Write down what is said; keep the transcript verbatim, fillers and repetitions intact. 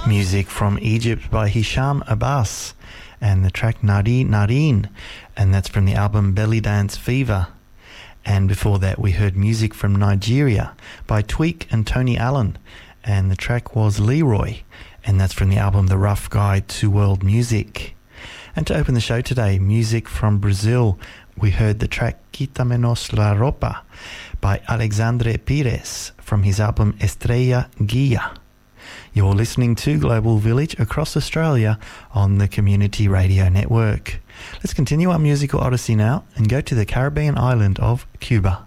Music from Egypt by Hisham Abbas and the track Nari Nareen, and that's from the album Belly Dance Fever. And before that we heard music from Nigeria by Tweak and Tony Allen, and the track was Leroy, and that's from the album The Rough Guide to World Music. And to open the show today, music from Brazil, we heard the track Quita-menos la ropa by Alexandre Pires from his album Estrella Guia. You're listening to Global Village across Australia on the Community Radio Network. Let's continue our musical odyssey now and go to the Caribbean island of Cuba.